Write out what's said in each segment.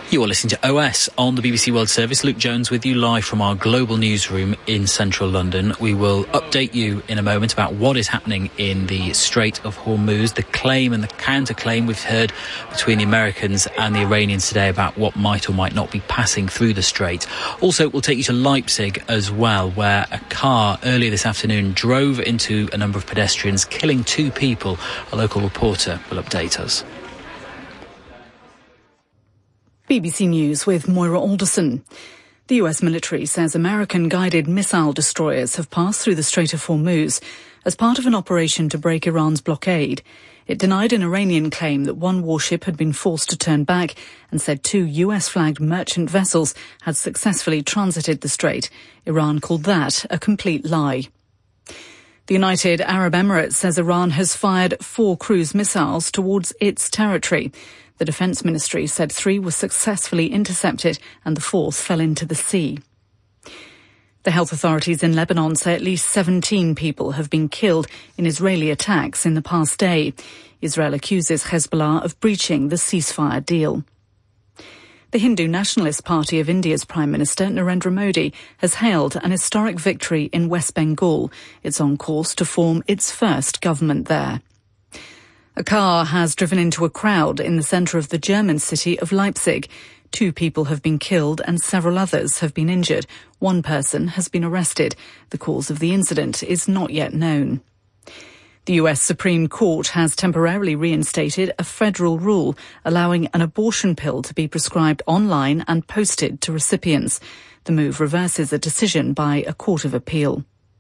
You're listening to OS on the BBC World Service. Luke Jones with you live from our global newsroom in central London. We will update you in a moment about what is happening in the Strait of Hormuz, the claim and the counterclaim we've heard between the Americans and the Iranians today about what might or might not be passing through the strait. Also, we'll take you to Leipzig as well, where a car earlier this afternoon drove into a number of pedestrians, killing 2 people. A local reporter will update us. BBC News with Moira Alderson. The US military says American-guided missile destroyers have passed through the Strait of Hormuz as part of an operation to break Iran's blockade. It denied an Iranian claim that one warship had been forced to turn back and said 2 US-flagged merchant vessels had successfully transited the strait. Iran called that a complete lie. The United Arab Emirates says Iran has fired 4 cruise missiles towards its territory. The Defence Ministry said 3 were successfully intercepted and the 4th fell into the sea. The health authorities in Lebanon say at least 17 people have been killed in Israeli attacks in the past day. Israel accuses Hezbollah of breaching the ceasefire deal. The Hindu Nationalist Party of India's Prime Minister Narendra Modi has hailed an historic victory in West Bengal. It's on course to form its first government there. A car has driven into a crowd in the centre of the German city of Leipzig. 2 people have been killed and several others have been injured. 1 person has been arrested. The cause of the incident is not yet known. The US Supreme Court has temporarily reinstated a federal rule allowing an abortion pill to be prescribed online and posted to recipients. The move reverses a decision by a court of appeal.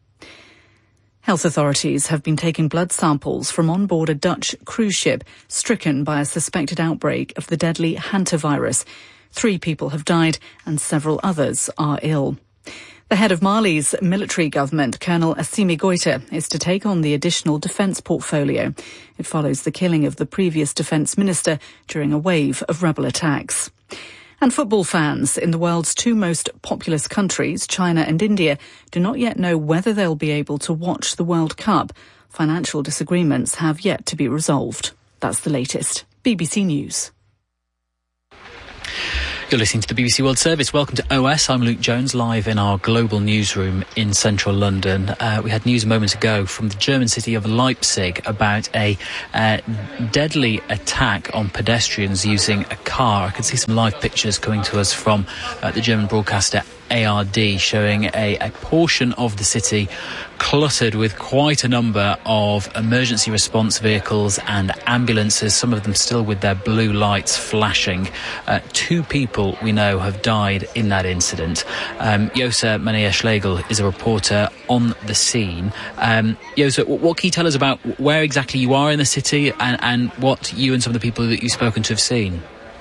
Health authorities have been taking blood samples from on board a Dutch cruise ship stricken by a suspected outbreak of the deadly hantavirus. 3 people have died and several others are ill. The head of Mali's military government, Colonel Assimi Goïta, is to take on the additional defence portfolio. It follows the killing of the previous defence minister during a wave of rebel attacks. And football fans in the world's 2 most populous countries, China and India, do not yet know whether they'll be able to watch the World Cup. Financial disagreements have yet to be resolved. That's the latest. BBC News. You're listening to the BBC World Service. Welcome to OS. I'm Luke Jones, live in our global newsroom in central London. We had news a moment ago from the German city of Leipzig about a deadly attack on pedestrians using a car. I can see some live pictures coming to us from the German broadcaster ARD showing a portion of the city cluttered with quite a number of emergency response vehicles and ambulances, some of them still with their blue lights flashing. 2 people we know have died in that incident. Josa Manea-Schlegel is a reporter on the scene. Josa, what can you tell us about where exactly you are in the city and what you and some of the people that you've spoken to have seen?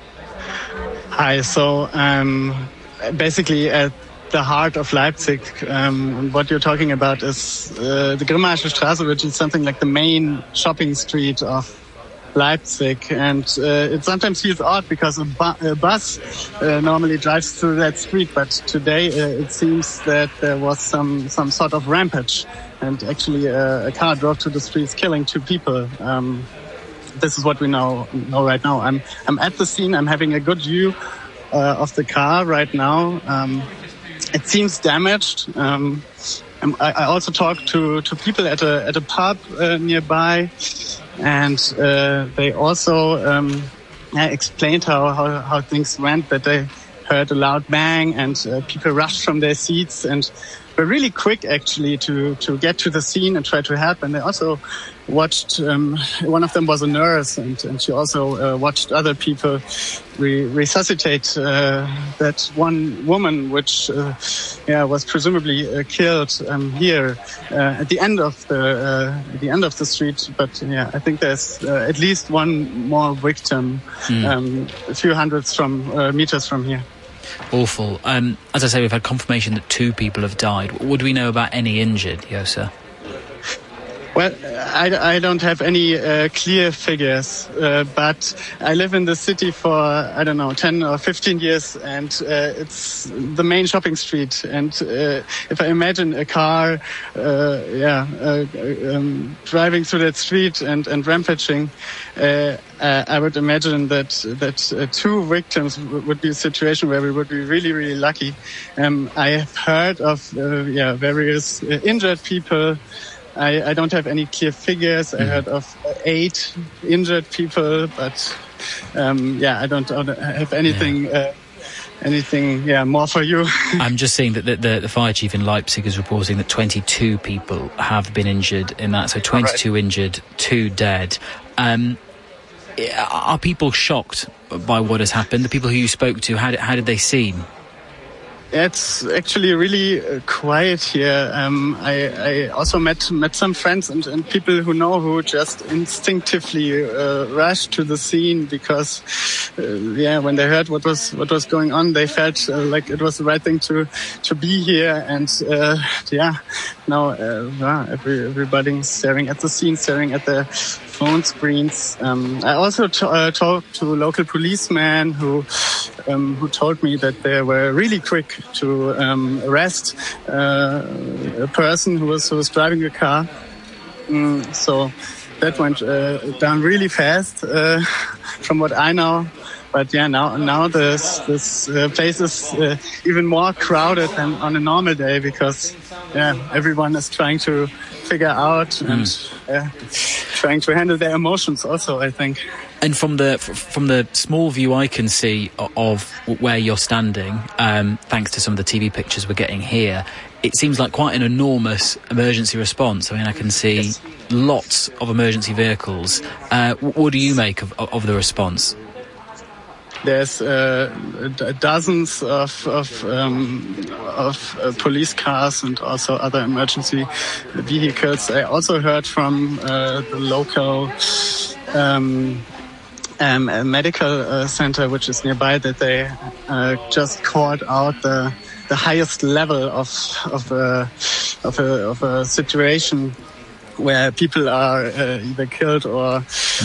Hi, so basically at the heart of Leipzig, what you're talking about is the Grimmaische Straße, which is something like the main shopping street of Leipzig, and it sometimes feels odd because a bus normally drives through that street, but today it seems that there was some sort of rampage, and actually a car drove to the streets, killing 2 people. This is what we know right now. I'm at the scene. I'm having a good view of the car right now. It seems damaged. I also talked to people at a pub nearby, and they also explained how things went, that they heard a loud bang and people rushed from their seats and were really quick actually to get to the scene and try to help. And they also watched, one of them was a nurse, and she also watched other people resuscitate that one woman, which was presumably killed here at the end of the street. But I think there's at least one more victim, a few hundreds meters from here. Awful. As I say, we've had confirmation that 2 people have died. What do we know about any injured, Josa? Well, I don't have any clear figures, but I live in the city for, 10 or 15 years, and it's the main shopping street. And if I imagine a car, driving through that street and rampaging, I would imagine that 2 victims would be a situation where we would be really, really lucky. I have heard of various injured people. I don't have any clear figures. I heard of 8 injured people, but I don't have anything. Anything more for you? I'm just seeing that the fire chief in Leipzig is reporting that 22 people have been injured in that. So 22 injured, 2 dead. Are people shocked by what has happened? The people who you spoke to, how did they seem? It's actually really quiet here. I also met some friends and people who just instinctively rushed to the scene because, when they heard what was going on, they felt like it was the right thing to be here. And now everybody's staring at the scene, staring at the phone screens. I also talked to local policemen who told me that they were really quick to arrest a person who was driving a car. So that went down really fast, from what I know. But now this place is even more crowded than on a normal day because everyone is trying to figure out and trying to handle their emotions also, I think. And from the small view I can see of where you're standing, thanks to some of the TV pictures we're getting here, it seems like quite an enormous emergency response. I mean, I can see lots of emergency vehicles. What do you make of the response? There's dozens of police cars and also other emergency vehicles. I also heard from the local medical center, which is nearby, that they just called out the highest level of a situation where people are either killed or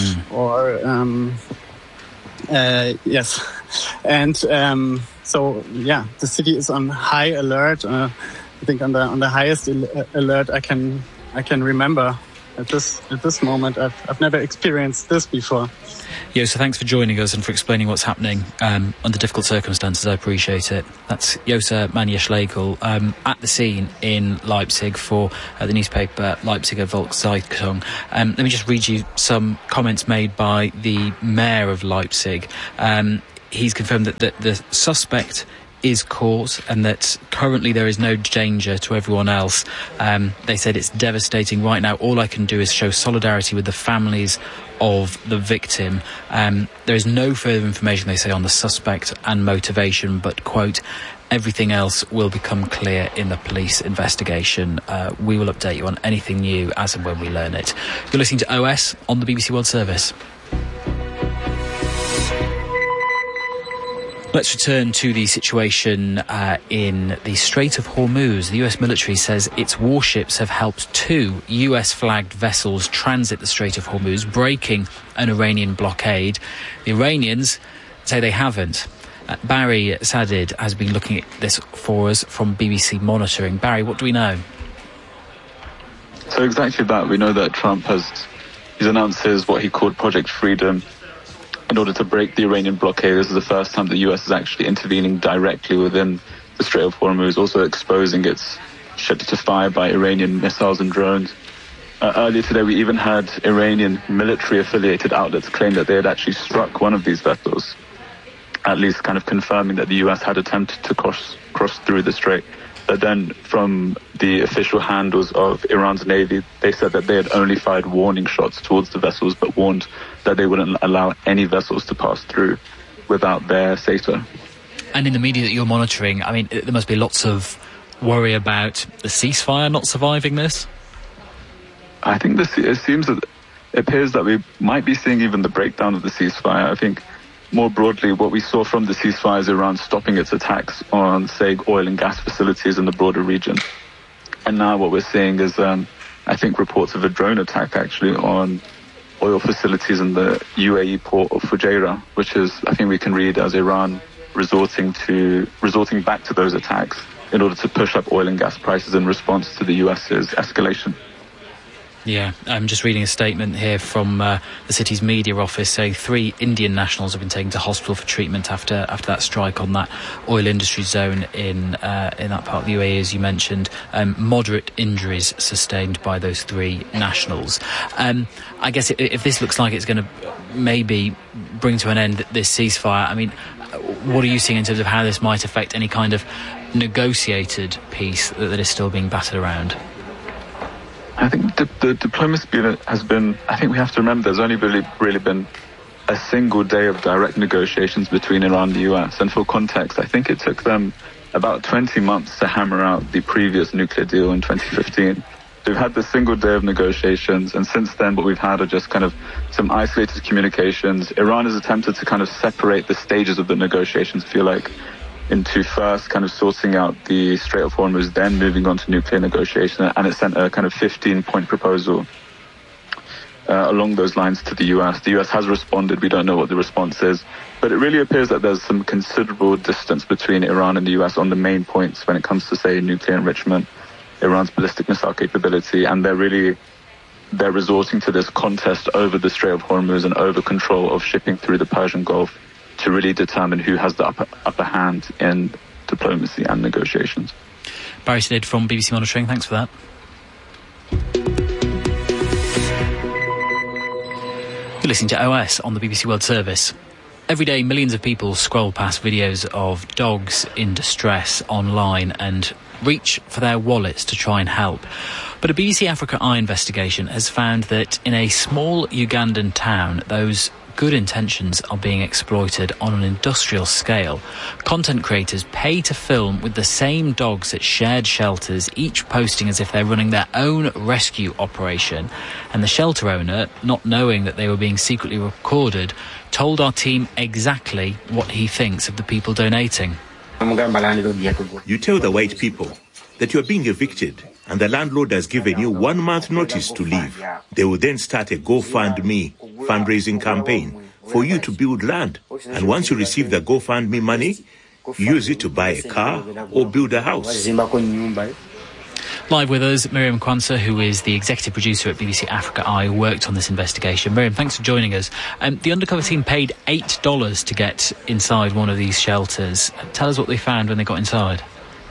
yes. And the city is on high alert. I think on the highest alert I can remember at this moment. I've never experienced this before. Jose, thanks for joining us and for explaining what's happening under difficult circumstances. I appreciate it. That's Jose Manja-Schlegel at the scene in Leipzig for the newspaper Leipziger Volkszeitung. Let me just read you some comments made by the mayor of Leipzig. He's confirmed that the suspect is caught and that currently there is no danger to everyone else. They said it's devastating right now. All I can do is show solidarity with the families of the victim. There is no further information, they say, on the suspect and motivation, but, quote, everything else will become clear in the police investigation. We will update you on anything new as and when we learn it. You're listening to OS on the BBC World Service. Let's return to the situation in the Strait of Hormuz. The US military says its warships have helped 2 US-flagged vessels transit the Strait of Hormuz, breaking an Iranian blockade. The Iranians say they haven't. Barry Sadid has been looking at this for us from BBC Monitoring. Barry, what do we know? So exactly that. We know that Trump he's announced what he called Project Freedom, in order to break the Iranian blockade. This is the first time the US is actually intervening directly within the Strait of Hormuz, also exposing its ships to fire by Iranian missiles and drones. Earlier today, we even had Iranian military-affiliated outlets claim that they had actually struck one of these vessels, at least kind of confirming that the US had attempted to cross through the strait. But then from the official handles of Iran's Navy, they said that they had only fired warning shots towards the vessels, but warned that they wouldn't allow any vessels to pass through without their say-so. And in the media that you're monitoring, I mean, there must be lots of worry about the ceasefire not surviving this? I think it appears that we might be seeing even the breakdown of the ceasefire. I think more broadly, what we saw from the ceasefire is Iran stopping its attacks on, say, oil and gas facilities in the broader region. And now what we're seeing is, I think, reports of a drone attack actually on oil facilities in the UAE port of Fujairah, which is, I think we can read as Iran resorting back to those attacks in order to push up oil and gas prices in response to the US's escalation. Yeah, I'm just reading a statement here from the city's media office saying 3 Indian nationals have been taken to hospital for treatment after that strike on that oil industry zone in that part of the UAE, as you mentioned. Moderate injuries sustained by those 3 nationals. I guess if this looks like it's going to maybe bring to an end this ceasefire, I mean, what are you seeing in terms of how this might affect any kind of negotiated peace that is still being battered around? I think the diplomacy has been, I think we have to remember there's only really been a single day of direct negotiations between Iran and the US. And for context, I think it took them about 20 months to hammer out the previous nuclear deal in 2015. They've had this single day of negotiations, and since then what we've had are just kind of some isolated communications. Iran has attempted to kind of separate the stages of the negotiations, if you like, into first kind of sorting out the Strait of Hormuz, then moving on to nuclear negotiation, and it sent a kind of 15-point proposal along those lines to the US. The US has responded. We don't know what the response is, but it really appears that there's some considerable distance between Iran and the US on the main points when it comes to, say, nuclear enrichment, Iran's ballistic missile capability, and they're resorting to this contest over the Strait of Hormuz and over control of shipping through the Persian Gulf to really determine who has the upper hand in diplomacy and negotiations. Barry Snid from BBC Monitoring, thanks for that. You're listening to OS on the BBC World Service. Every day, millions of people scroll past videos of dogs in distress online and reach for their wallets to try and help. But a BBC Africa Eye investigation has found that in a small Ugandan town, those good intentions are being exploited on an industrial scale. Content creators pay to film with the same dogs at shared shelters, each posting as if they're running their own rescue operation. And the shelter owner, not knowing that they were being secretly recorded, told our team exactly what he thinks of the people donating. You tell the white people that you are being evicted and the landlord has given you 1 month notice to leave. They will then start a GoFundMe fundraising campaign for you to build land. And once you receive the GoFundMe money, use it to buy a car or build a house. Live with us, Miriam Kwanzaa, who is the executive producer at BBC Africa Eye, who worked on this investigation. Miriam, thanks for joining us. The undercover team paid $8 to get inside one of these shelters. Tell us what they found when they got inside.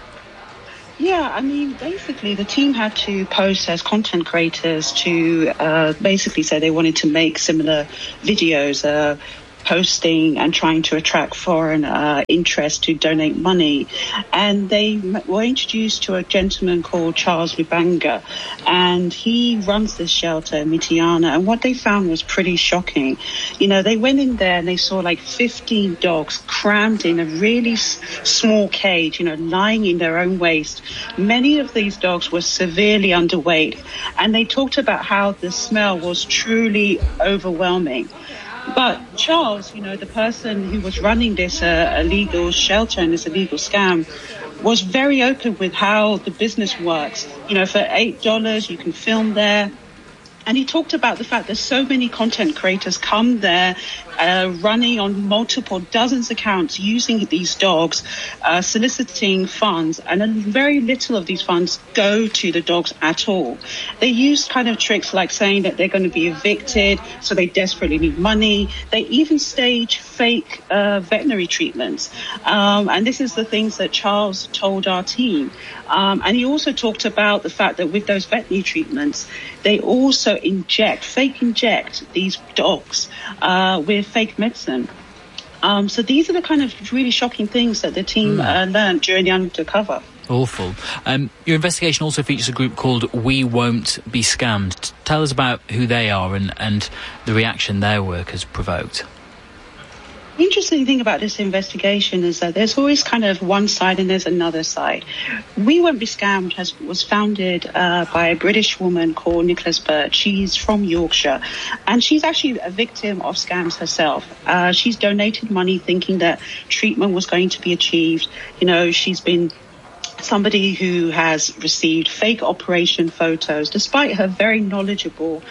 Yeah, I mean, basically the team had to post as content creators to basically say they wanted to make similar videos, posting and trying to attract foreign interest to donate money. And they were introduced to a gentleman called Charles Lubanga, and he runs this shelter in Mityana. And what they found was pretty shocking. You know, they went in there and they saw like 15 dogs crammed in a really small cage, you know, lying in their own waste. Many of these dogs were severely underweight, and they talked about how the smell was truly overwhelming. But Charles, you know, the person who was running this illegal shelter and this illegal scam, was very open with how the business works. You know, for $8, you can film there. And he talked about the fact that so many content creators come there running on multiple dozens of accounts using these dogs, soliciting funds, and very little of these funds go to the dogs at all. They use kind of tricks like saying that they're going to be evicted, so they desperately need money. They even stage fake veterinary treatments. And this is the things that Charles told our team. And he also talked about the fact that with those veterinary treatments, they also fake inject these dogs with fake medicine. So these are the kind of really shocking things that the team learned during the undercover. Awful. Your investigation also features a group called We Won't Be Scammed. Tell us about who they are and the reaction their work has provoked. The interesting thing about this investigation is that there's always kind of one side and there's another side. We Won't Be Scammed was founded by a British woman called Nicholas Burt. She's from Yorkshire, and she's actually a victim of scams herself. She's donated money thinking that treatment was going to be achieved. You know, she's been somebody who has received fake operation photos, despite her very knowledgeable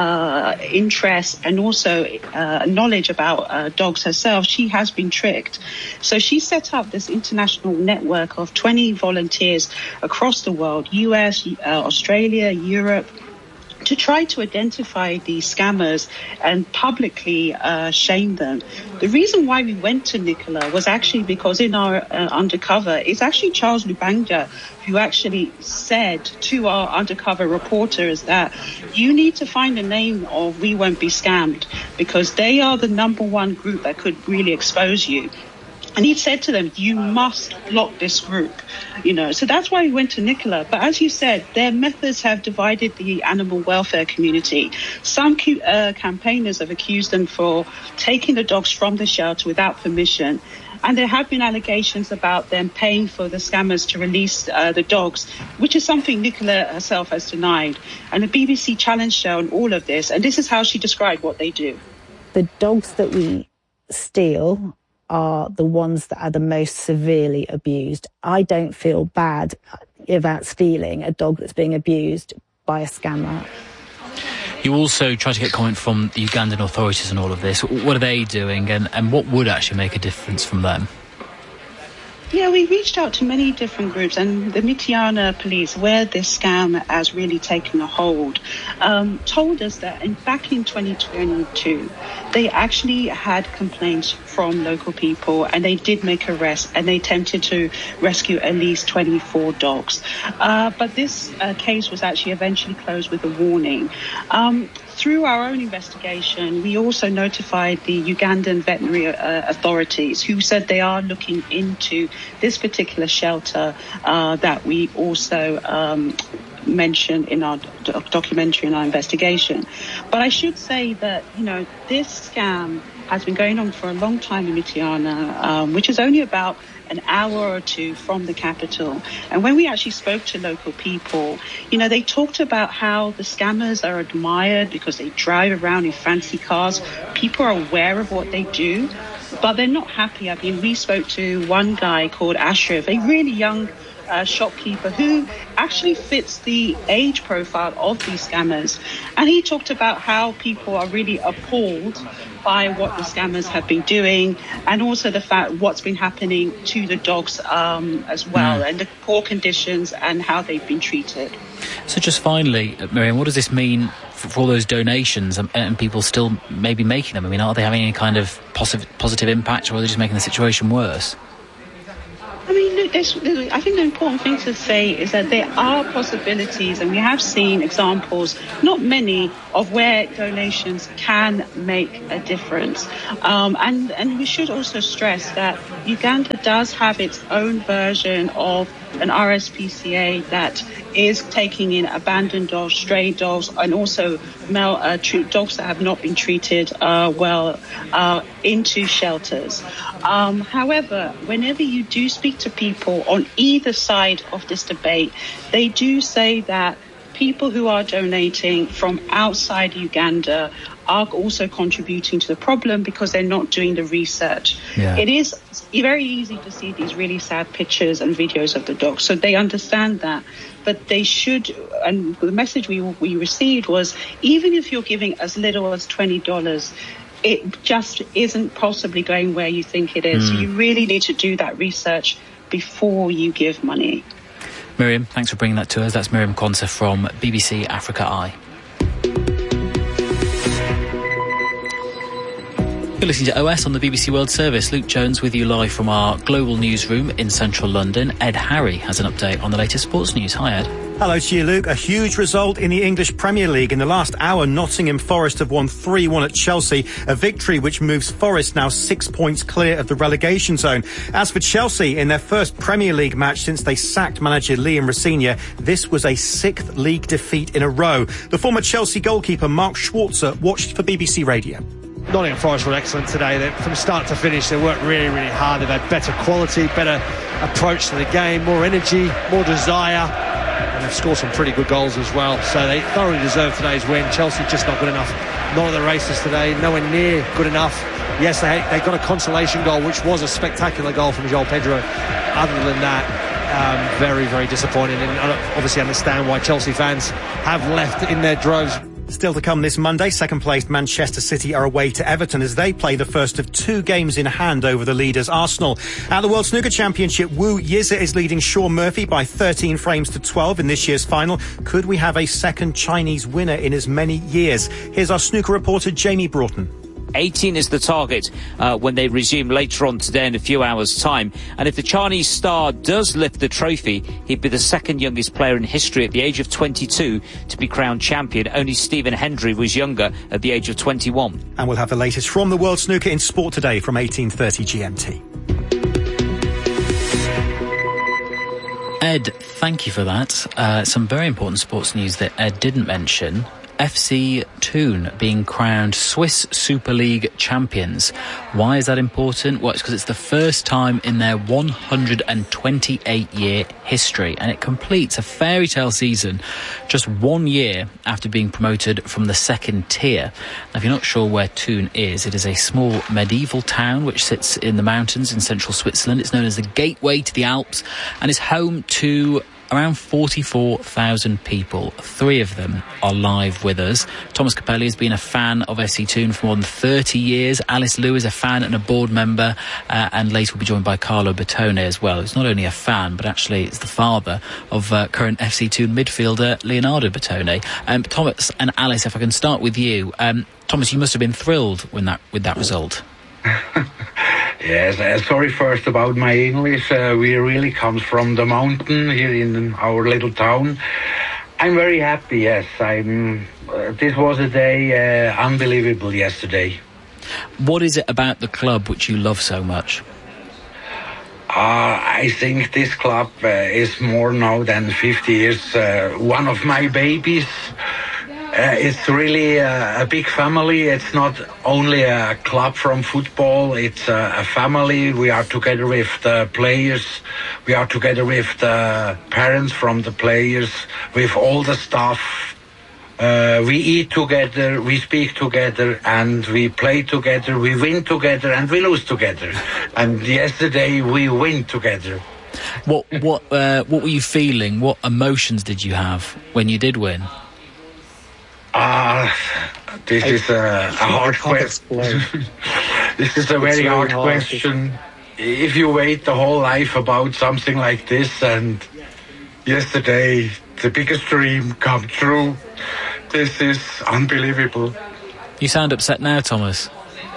interest and also knowledge about dogs herself. She has been tricked. So she set up this international network of 20 volunteers across the world, US, Australia, Europe, to try to identify these scammers and publicly shame them. The reason why we went to Nicola was actually because in our undercover, it's actually Charles Lubanga who actually said to our undercover reporters that you need to find a name of We Won't Be Scammed, because they are the number one group that could really expose you. And he said to them, you must block this group, So that's why we went to Nicola. But as you said, their methods have divided the animal welfare community. Some campaigners have accused them for taking the dogs from the shelter without permission. And there have been allegations about them paying for the scammers to release the dogs, which is something Nicola herself has denied. And the BBC challenged her on all of this. And this is how she described what they do. The dogs that we steal are the ones that are the most severely abused. I don't feel bad about stealing a dog that's being abused by a scammer. You also try to get comment from the Ugandan authorities on all of this. What are they doing, and what would actually make a difference from them? Yeah, we reached out to many different groups, and the Mityana police, where this scam has really taken a hold, told us that back in 2022, they actually had complaints from local people, and they did make arrests, and they attempted to rescue at least 24 dogs. But this case was actually eventually closed with a warning. Through our own investigation, we also notified the Ugandan veterinary authorities, who said they are looking into this particular shelter that we also mentioned in our documentary and our investigation. But I should say that, this scam has been going on for a long time in Mityana, which is only about an hour or two from the capital. And when we actually spoke to local people, they talked about how the scammers are admired because they drive around in fancy cars. People are aware of what they do, but they're not happy. I mean, we spoke to one guy called Ashraf, a really young shopkeeper who actually fits the age profile of these scammers. And he talked about how people are really appalled by what the scammers have been doing, and also the fact what's been happening to the dogs as well, and the poor conditions and how they've been treated. So just finally, Miriam, what does this mean for all those donations and people still maybe making them? I mean, are they having any kind of positive impact, or are they just making the situation worse? I mean, look, I think the important thing to say is that there are possibilities, and we have seen examples, not many, of where donations can make a difference. And we should also stress that Uganda does have its own version of an RSPCA that is taking in abandoned dogs, stray dogs, and also dogs that have not been treated well into shelters. However, whenever you do speak to people on either side of this debate, they do say that people who are donating from outside Uganda are also contributing to the problem because they're not doing the research. Yeah. It is very easy to see these really sad pictures and videos of the dogs, so they understand that. But they should, and the message we received was, even if you're giving as little as $20, it just isn't possibly going where you think it is. So you really need to do that research before you give money. Miriam, thanks for bringing that to us. That's Miriam Quanta from BBC Africa Eye. You're listening to OS on the BBC World Service. Luke Jones with you live from our global newsroom in central London. Ed Harry has an update on the latest sports news. Hi, Ed. Hello to you, Luke. A huge result in the English Premier League. In the last hour, Nottingham Forest have won 3-1 at Chelsea, a victory which moves Forest now 6 points clear of the relegation zone. As for Chelsea, in their first Premier League match since they sacked manager Liam Rosenior, this was a 6th league defeat in a row. The former Chelsea goalkeeper Mark Schwarzer watched for BBC Radio. Nottingham Forest were excellent today. From start to finish, they worked really, really hard. They've had better quality, better approach to the game, more energy, more desire, and they've scored some pretty good goals as well. So they thoroughly deserve today's win. Chelsea just not good enough. None of the races today, nowhere near good enough. Yes, they got a consolation goal, which was a spectacular goal from João Pedro. Other than that, Very, very disappointing, and obviously understand why Chelsea fans have left in their droves. Still to come this Monday, second-placed Manchester City are away to Everton as they play the first of 2 games in hand over the leaders Arsenal. At the World Snooker Championship, Wu Yize is leading Shaun Murphy by 13 frames to 12 in this year's final. Could we have a second Chinese winner in as many years? Here's our snooker reporter, Jamie Broughton. 18 is the target when they resume later on today in a few hours' time. And if the Chinese star does lift the trophy, he'd be the second youngest player in history at the age of 22 to be crowned champion. Only Stephen Hendry was younger at the age of 21. And we'll have the latest from the World Snooker in Sport today from 18:30 GMT. Ed, thank you for that. Some very important sports news that Ed didn't mention. FC Thun being crowned Swiss Super League champions. Why is that important? Well, it's because it's the first time in their 128-year history, and it completes a fairy tale season just 1 year after being promoted from the second tier. Now, if you're not sure where Thun is, it is a small medieval town which sits in the mountains in central Switzerland. It's known as the gateway to the Alps and is home to around 44,000 people. 3 of them are live with us. Thomas Capelli has been a fan of FC Thun for more than 30 years. Alice Liu is a fan and a board member, and later we'll be joined by Carlo Bertone as well. He's not only a fan, but actually is the father of current FC Thun midfielder Leonardo Bertone. Thomas and Alice, if I can start with you. Thomas, you must have been thrilled with that result. Yes, sorry first about my English. We really come from the mountain here in our little town. I'm very happy, yes. This was a day unbelievable yesterday. What is it about the club which you love so much? I think this club is more now than 50 years one of my babies. It's really a big family. It's not only a club from football, it's a family. We are together with the players, we are together with the parents from the players, with all the staff. We eat together, we speak together, and we play together, we win together, and we lose together. And yesterday we win together. What were you feeling? What emotions did you have when you did win? This is a hard question. This is a very hard question. If you wait the whole life about something like this, and yesterday the biggest dream come true, this is unbelievable. You sound upset now, Thomas.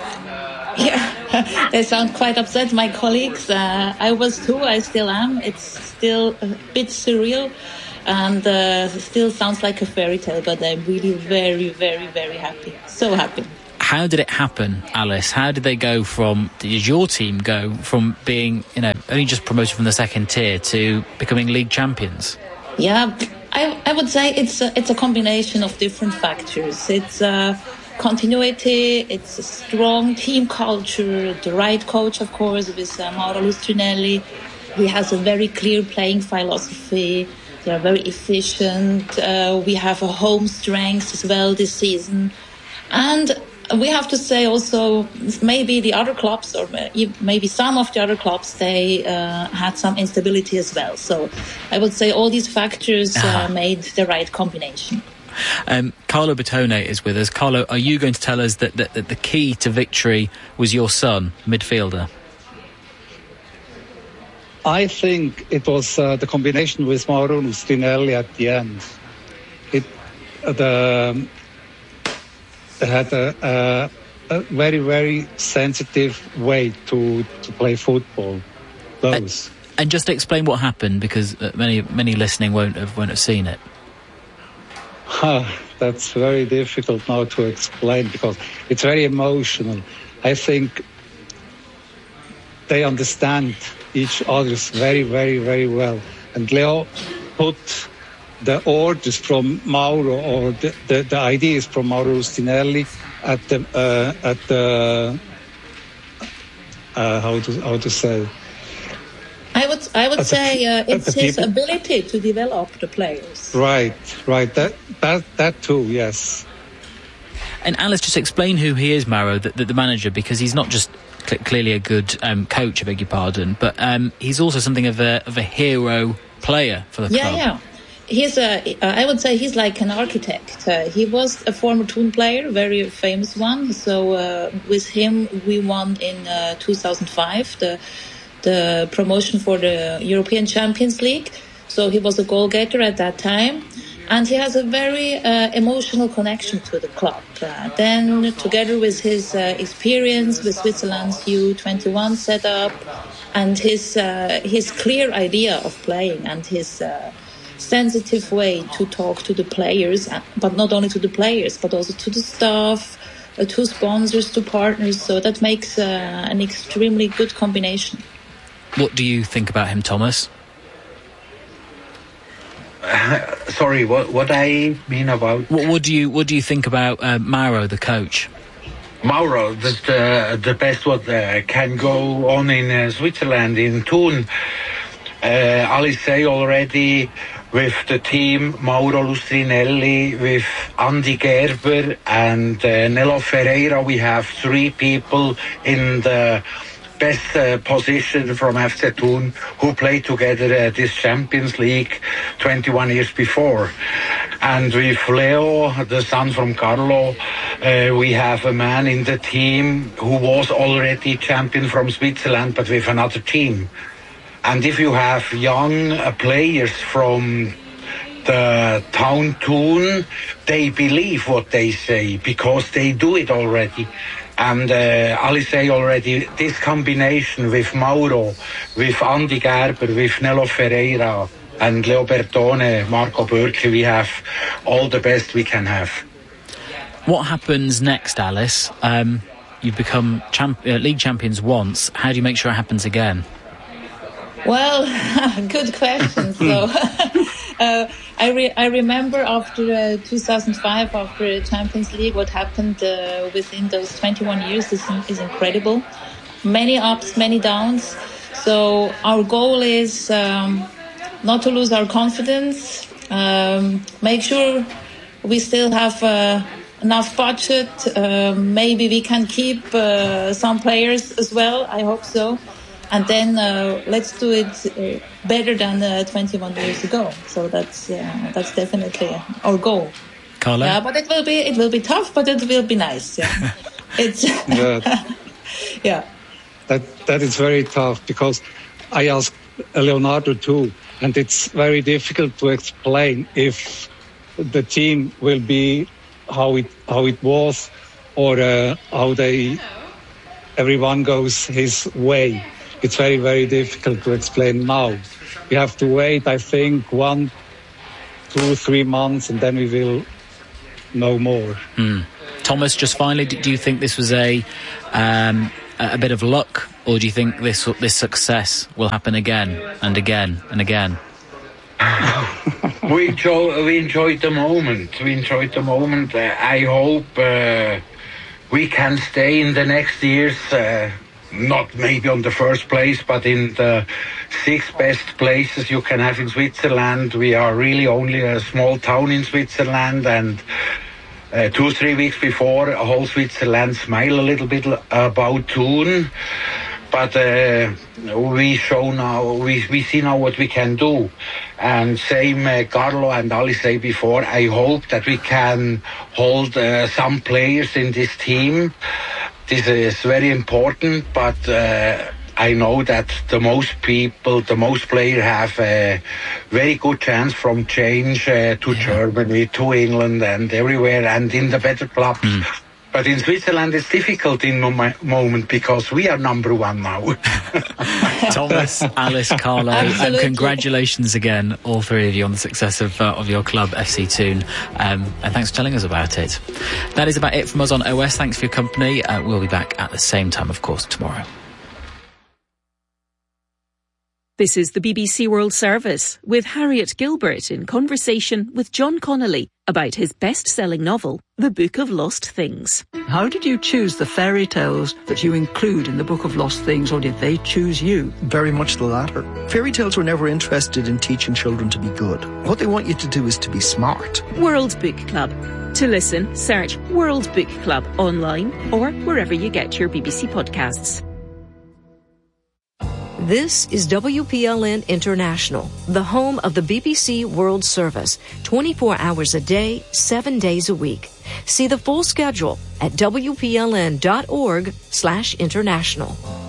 Yeah, they sound quite upset, my colleagues. I was too, I still am. It's still a bit surreal. And still sounds like a fairy tale, but I'm really very, very, very happy. So happy. How did it happen, Alice? How did your team go from being, only just promoted from the second tier to becoming league champions? Yeah, I would say it's a combination of different factors. It's continuity, it's a strong team culture, the right coach, of course, with Mauro Lustrinelli. He has a very clear playing philosophy. They are very efficient. We have a home strength as well this season. And we have to say also, maybe the other clubs, or maybe some of the other clubs, they had some instability as well. So I would say all these factors made the right combination. Carlo Bertone is with us. Carlo, are you going to tell us that the key to victory was your son, midfielder? I think it was the combination with Mauro Lustrinelli at the end. They had a very, very sensitive way to play football. Those. And just to explain what happened, because many listening won't have seen it. That's very difficult now to explain because it's very emotional. I think they understand each other's very, very, very well. And Leo put the orders from Mauro, or the ideas from Mauro Lustrinelli at the how to say. I would say it's his ability to develop the players. Right. That too, yes. And Alice, just explain who he is, Mauro, the manager, because he's not just clearly a good coach, I beg your pardon, but he's also something of a hero player for the club. Yeah. He's I would say he's like an architect. He was a former Thun player, very famous one. So with him, we won in 2005 the promotion for the European Champions League. So he was a goal-getter at that time. And he has a very emotional connection to the club. Then, together with his experience with Switzerland's U21 setup and his clear idea of playing and his sensitive way to talk to the players, but not only to the players, but also to the staff, to sponsors, to partners. So that makes an extremely good combination. What do you think about him, Thomas? Sorry, what I mean about... What do you think about Mauro, the coach? Mauro, the best what can go on in Switzerland, in Thun. Alice say already with the team, Mauro Lustrinelli, with Andy Gerber and Nello Ferreira, we have 3 people in the best position from FC Thun who played together this Champions League 21 years before. And with Leo, the son from Carlo, we have a man in the team who was already champion from Switzerland, but with another team. And if you have young players from the town Thun, they believe what they say because they do it already. And Ali say already, this combination with Mauro, with Andy Gerber, with Nello Ferreira, and Leo Bertone, Marco Bürki, we have all the best we can have. What happens next, Alice? You've become league champions once. How do you make sure it happens again? Well, good question. So I remember after 2005, after Champions League, what happened within those 21 years is incredible. Many ups, many downs. So our goal is not to lose our confidence, make sure we still have enough budget. Maybe we can keep some players as well. I hope so. And then let's do it better than 21 years ago. So that's definitely our goal. Carlo? Yeah, but it will be tough, but it will be nice. Yeah. It's yeah. That is very tough because I asked Leonardo too, and it's very difficult to explain if the team will be how it was or how everyone goes his way. It's very, very difficult to explain now. We have to wait, I think, 1, 2, 3 months, and then we will know more. Thomas, just finally, do you think this was a bit of luck, or do you think this success will happen again and again and again? We enjoyed the moment. I hope we can stay in the next years. Not maybe on the first place, but in the 6 best places you can have in Switzerland. We are really only a small town in Switzerland, and 2-3 weeks before, whole Switzerland smile a little bit about Thun. But we show now, we see now what we can do. And same Carlo and Ali say before, I hope that we can hold some players in this team. This is very important, but I know that the most players have a very good chance from change to Germany, to England and everywhere and in the better clubs. But in Switzerland it's difficult in the moment because we are number 1 now. Thomas, Alice, Carlo, and congratulations again, all 3 of you, on the success of your club, FC Thun. And thanks for telling us about it. That is about it from us on OS. Thanks for your company. We'll be back at the same time, of course, tomorrow. This is the BBC World Service with Harriet Gilbert in conversation with John Connolly about his best-selling novel, The Book of Lost Things. How did you choose the fairy tales that you include in the Book of Lost Things, or did they choose you? Very much the latter. Fairy tales were never interested in teaching children to be good. What they want you to do is to be smart. World Book Club. To listen, search World Book Club online or wherever you get your BBC podcasts. This is WPLN International, the home of the BBC World Service, 24 hours a day, 7 days a week. See the full schedule at WPLN.org/international.